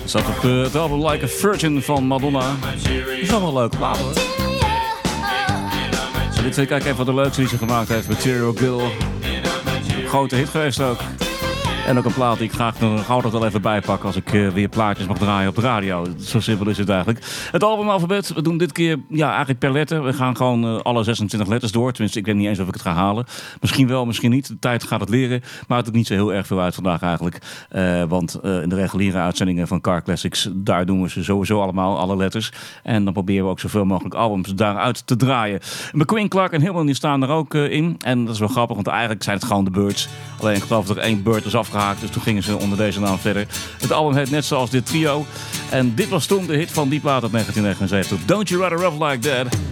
Zat op het album Like a Virgin van Madonna. Is wel een leuke plaat hoor. Dit vind ik eigenlijk een van de leukste die ze gemaakt heeft. Material Girl. Grote hit geweest ook. En ook een plaat die ik graag nog altijd wel even bijpak als ik weer plaatjes mag draaien op de radio. Zo simpel is het eigenlijk. Het albumalfabet, we doen dit keer eigenlijk per letter. We gaan gewoon alle 26 letters door. Tenminste, ik weet niet eens of ik het ga halen. Misschien wel, misschien niet. De tijd gaat het leren. Maakt het niet zo heel erg veel uit vandaag eigenlijk. Want in de reguliere uitzendingen van Car Classics, daar doen we ze sowieso allemaal, alle letters. En dan proberen we ook zoveel mogelijk albums daaruit te draaien. McQueen, Clark en Hillman die staan er ook in. En dat is wel grappig, want eigenlijk zijn het gewoon de Byrds. Alleen ik geloof dat er 1 Byrd is afgehaakt. Dus toen gingen ze onder deze naam verder. Het album heet net zoals dit trio. En dit was toen de hit van die plaat uit 1979. Don't You Rather Rough Like That.